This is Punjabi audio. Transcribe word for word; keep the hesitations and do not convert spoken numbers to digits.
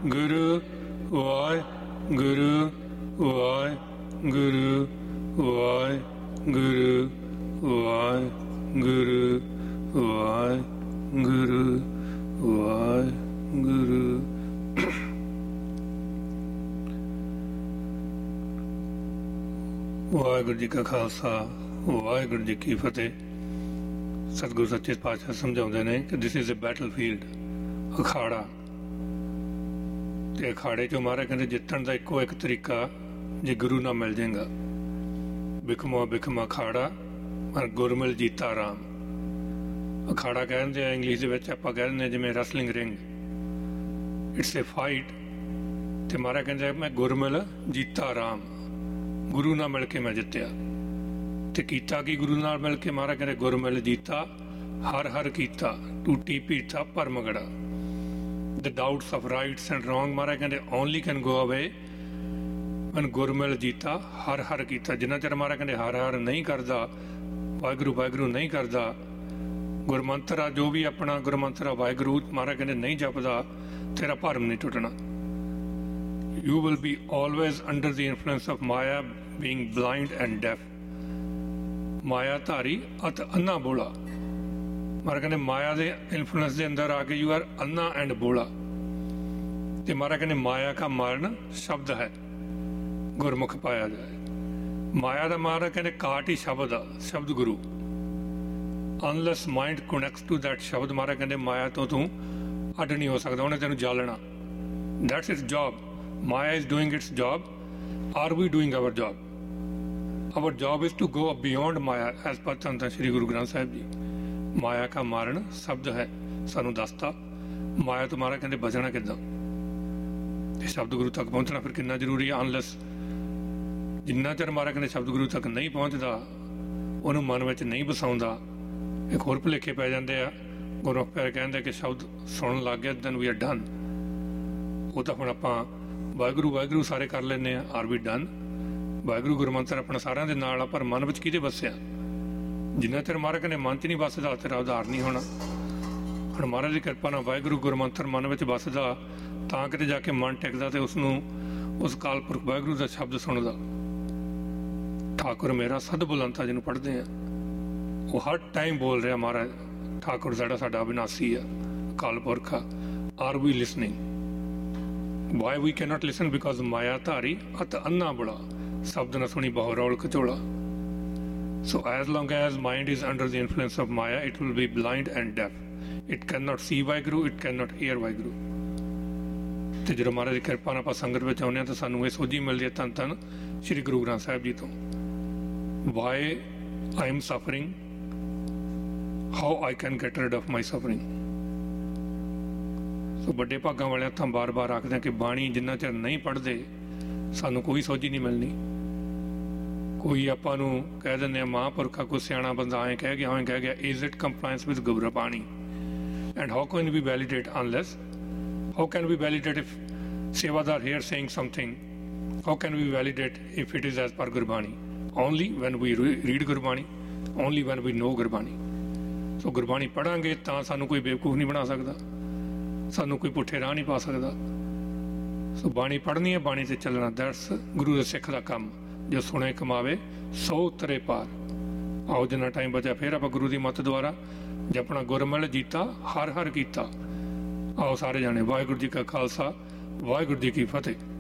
ਵਾਹਿਗੁਰੂ ਵਾਹਿਗੁਰੂ ਵਾਹਿਗੁਰੂ ਵਾਹਿਗੁਰੂ ਵਾਹਿਗੁਰੂ ਵਾਹਿਗੁਰੂ ਵਾਹਿਗੁਰੂ। ਵਾਹਿਗੁਰੂ ਜੀ ਕਾ ਖਾਲਸਾ ਵਾਹਿਗੁਰੂ ਜੀ ਕੀ ਫਤਿਹ। ਸਤਿਗੁਰੂ ਸੱਚੇ ਪਾਤਸ਼ਾਹ ਸਮਝਾਉਂਦੇ ਨੇ ਕਿ ਦਿਸ ਇਜ਼ ਅ ਬੈਟਲਫੀਲਡ, ਅਖਾੜਾ। ਤੇ ਅਖਾੜੇ ਚੋਂ ਮਹਾਰਾਜ ਕਹਿੰਦੇ ਜਿੱਤਣ ਦਾ ਇੱਕੋ ਇੱਕ ਤਰੀਕਾ, ਜੇ ਗੁਰੂ ਨਾਲ ਮਿਲ ਜਾਏਗਾ। ਬਿਖਮਾ ਬਿਖਮਾ ਅਖਾੜਾ ਪਰ ਗੁਰਮਿਲ ਜੀਤਾ ਰਾਮ। ਅਖਾੜਾ ਕਹਿੰਦੇ ਆ ਇੰਗਲਿਸ਼ ਦੇ ਵਿੱਚ, ਆਪਾਂ ਕਹਿ ਦਿੰਦੇ ਜਿਵੇਂ wrestling ring, it's A fight. ਤੇ ਮਹਾਰਾਜ ਕਹਿੰਦੇ ਮੈਂ ਗੁਰਮਿਲ ਜੀਤਾ ਰਾਮ, ਗੁਰੂ ਨਾਲ ਮਿਲ ਕੇ ਮੈਂ ਜਿੱਤਿਆ। ਤੇ ਕੀਤਾ ਕੀ ਗੁਰੂ ਨਾਲ ਮਿਲ ਕੇ? ਮਹਾਰਾਜ ਕਹਿੰਦੇ ਗੁਰਮਿਲ ਜੀਤਾ ਹਰ ਹਰ ਕੀਤਾ, ਟੂਟੀ ਪੀਠਾ ਪਰਮਗੜਾ। The doubts of rights and wrong, ਮਹਾਰਾਜ ਕਹਿੰਦੇ only can go away when Gurmil Jeeta ਹਰ ਹਰ ਕੀਤਾ। ਜਿੰਨਾ ਚਿਰ ਮਹਾਰਾਜ ਕਹਿੰਦੇ ਹਰ ਹਰ ਨਹੀਂ ਕਰਦਾ, ਵਾਹਿਗੁਰੂ ਵਾਹਿਗੁਰੂ ਨਹੀਂ ਕਰਦਾ, ਗੁਰਮੰਤਰ ਆ ਜੋ ਵੀ ਆਪਣਾ ਗੁਰਮੰਤਰ ਆ ਵਾਹਿਗੁਰੂ, ਮਹਾਰਾਜ ਕਹਿੰਦੇ ਨਹੀਂ ਜਪਦਾ, ਤੇਰਾ ਭਰਮ ਨਹੀਂ ਟੁੱਟਣਾ। You will be always under the influence of Maya, being blind and deaf. ਮਾਇਆ ਧਾਰੀ ਅਤ ਅੰਨਾ ਬੋਲਾ। ਮਹਾਰਾਜ ਕਹਿੰਦੇ ਮਾਇਆ ਦੇ ਇਨਫਲੂਐਂਸ ਦੇ ਅੰਦਰ ਆ ਕੇ ਯੂ ਆਰ ਅੰਨਾ ਐਂਡ ਬੋਲਾ। ਤੇ ਮਹਾਰਾਜ ਕਹਿੰਦੇ ਮਾਇਆ ਕਾ ਮਾਰਨ ਸ਼ਬਦ ਹੈ, ਗੁਰਮੁਖ ਪਾਇਆ ਜਾਏ। ਮਾਇਆ ਦਾ ਮਹਾਰਾਜ ਕਹਿੰਦੇ ਕਾਟ ਹੀ ਸ਼ਬਦ ਆ, ਸ਼ਬਦ ਗੁਰੂ। ਅਨਲੈਸ ਮਾਈਂਡ ਕਨੈਕਟਸ ਟੂ ਦੈਟ ਸ਼ਬਦ, ਮਹਾਰਾਜ ਕਹਿੰਦੇ ਮਾਇਆ ਤੋਂ ਤੂੰ ਅੱਡ ਨਹੀਂ ਹੋ ਸਕਦਾ, ਉਹਨੇ ਤੈਨੂੰ ਜਾਲਣਾ। That's it's job. Maya is doing its job. Are we doing our job? Our job is to go beyond Maya, as per ਧੰਨ ਧੰਨ ਸ਼੍ਰੀ ਗੁਰੂ ਗ੍ਰੰਥ ਸਾਹਿਬ ਜੀ। ਮਾਇਆ ਕਾ ਮਾਰਨ ਸ਼ਬਦ ਹੈ, ਸਾਨੂੰ ਦੱਸਤਾ। ਮਾਇਆ ਤੋਂ ਮਹਾਰਾਜ ਕਹਿੰਦੇ ਬਚਣਾ ਕਿੱਦਾਂ, ਤੇ ਸ਼ਬਦ ਗੁਰੂ ਤੱਕ ਪਹੁੰਚਣਾ ਫਿਰ ਕਿੰਨਾ ਜ਼ਰੂਰੀ ਹੈ। ਅਨਲੈਸ ਜਿੰਨਾ ਚਿਰ ਮਹਾਰਾਜ ਕਹਿੰਦੇ ਸ਼ਬਦ ਗੁਰੂ ਤੱਕ ਨਹੀਂ ਪਹੁੰਚਦਾ, ਉਹਨੂੰ ਮਨ ਵਿੱਚ ਨਹੀਂ ਵਸਾਉਂਦਾ, ਇੱਕ ਹੋਰ ਭੁਲੇਖੇ ਪੈ ਜਾਂਦੇ ਆ। ਗੁਰੂ ਪਿਆਰੇ ਕਹਿੰਦੇ ਕਿ ਸ਼ਬਦ ਸੁਣਨ ਲੱਗ ਗਿਆ ਦੈਨ ਵੀ ਆਰ ਡਨ। ਉਹ ਤਾਂ ਹੁਣ ਆਪਾਂ ਵਾਹਿਗੁਰੂ ਵਾਹਿਗੁਰੂ ਸਾਰੇ ਕਰ ਲੈਂਦੇ ਆ, ਆਰ ਵੀ ਡਨ। ਵਾਹਿਗੁਰੂ ਗੁਰਮੰਤਰ ਆਪਣਾ ਸਾਰਿਆਂ ਦੇ ਨਾਲ ਆ, ਪਰ ਮਨ ਵਿੱਚ ਕਿਹਦੇ ਵਸਿਆ? ਜਿੰਨਾ ਚਿਰ ਮਹਾਰਾਜ ਕਹਿੰਦੇ ਮਨ 'ਚ ਨਹੀਂ ਵੱਸਦਾ, ਤੇਰਾ ਉਧਾਰ ਨਹੀਂ ਹੋਣਾ। ਹੁਣ ਮਹਾਰਾਜ ਦੀ ਕਿਰਪਾ ਨਾਲ ਵਾਹਿਗੁਰੂ ਗੁਰਮੰਤਰ ਮਨ ਵਿੱਚ ਵੱਸਦਾ, ਤਾਂ ਕਿਤੇ ਜਾ ਕੇ ਮਨ ਟਿਕਦਾ ਤੇ ਉਸਨੂੰ ਉਸ ਕਾਲ ਪੁਰਖ ਵਾਹਿਗੁਰੂ ਦਾ ਸ਼ਬਦ ਸੁਣਦਾ। ਠਾਕੁਰ ਮੇਰਾ ਸਦ ਬੁਲੰਤਾ ਜਿਹਨੂੰ ਪੜ੍ਹਦੇ ਆ, ਉਹ ਹਰ ਟਾਈਮ ਬੋਲ ਰਿਹਾ ਮਹਾਰਾਜ ਠਾਕੁਰ ਜਿਹੜਾ ਸਾਡਾ ਅਵਿਨਾਸੀ ਆ, ਅਕਾਲ ਪੁਰਖ ਆ। R we listening? Why we cannot listen? Because ਮਾਇਆ ਧਾਰੀ ਅਤ ਅੰਨਾ ਬੜਾ, ਸ਼ਬਦ ਨਾ ਸੁਣੀ ਬਹੁ role ਕਚੋਲਾ। So as long as mind is under the influence of Maya, it will be blind and deaf. It cannot see Waheguru, it cannot hear Waheguru. ਤੇ ਜਦੋਂ ਮਹਾਰਾਜ ਦੀ ਕਿਰਪਾ ਨਾਲ ਆਪਾਂ ਸੰਗਤ ਵਿੱਚ ਆਉਂਦੇ ਹਾਂ ਤਾਂ ਸਾਨੂੰ ਇਹ ਸੋਝੀ ਮਿਲਦੀ ਹੈ ਧੰਨ ਧੰਨ ਸ਼੍ਰੀ ਗੁਰੂ ਗ੍ਰੰਥ ਸਾਹਿਬ ਜੀ ਤੋਂ। Why I am suffering, how I can get rid of my suffering। ਸੋ ਵੱਡੇ ਭਾਗਾਂ ਵਾਲਿਆਂ ਤਾਂ ਬਾਰ ਬਾਰ ਆਖਦੇ ਕਿ ਬਾਣੀ ਜਿੰਨਾ ਚਿਰ ਨਹੀਂ ਪੜ੍ਹਦੇ ਸਾਨੂੰ ਕੋਈ ਸੋਝੀ ਨਹੀਂ ਮਿਲਣੀ। ਕੋਈ ਆਪਾਂ ਨੂੰ ਕਹਿ ਦਿੰਦੇ ਆ ਮਹਾਂਪੁਰਖਾ ਕੋਈ ਸਿਆਣਾ ਬੰਦਾ ਐਂ ਕਹਿ ਗਿਆ ਐਂ ਕਹਿ ਗਿਆ, is it compliance with Gurbani? And how can we validate unless, how can we validate if ਸੇਵਾਦਾਰ hair saying something, how can we validate if it is as per Gurbani? Only van we read Gurbani, only van ਵੀ ਨੋ ਗੁਰਬਾਣੀ। ਸੋ ਗੁਰਬਾਣੀ ਪੜ੍ਹਾਂਗੇ ਤਾਂ ਸਾਨੂੰ ਕੋਈ ਬੇਵਕੂਫ ਨਹੀਂ ਬਣਾ ਸਕਦਾ, ਸਾਨੂੰ ਕੋਈ ਪੁੱਠੇ ਰਾਹ ਨਹੀਂ ਪਾ ਸਕਦਾ। ਸੋ ਬਾਣੀ ਪੜ੍ਹਨੀ ਹੈ, ਬਾਣੀ 'ਤੇ ਚੱਲਣਾ, ਦੈਟਸ ਗੁਰੂ ਦੇ ਸਿੱਖ ਦਾ ਕੰਮ। ਜੋ ਸੁਣੇ ਕਮਾਵੇ ਸੌ ਤਰੇ ਪਾਰ। ਆਓ ਜਿੰਨਾ ਟਾਈਮ ਬਚਿਆ ਫਿਰ ਆਪਾਂ ਗੁਰੂ ਦੀ ਮੱਤ ਦੁਆਰਾ ਜਪਣਾ ਗੁਰਮਿਲ ਜੀਤਾ ਹਰ ਹਰ ਕੀਤਾ। ਆਓ ਸਾਰੇ ਜਾਣੇ। ਵਾਹਿਗੁਰੂ ਜੀ ਕਾ ਖਾਲਸਾ ਵਾਹਿਗੁਰੂ ਜੀ ਕੀ ਫਤਿਹ।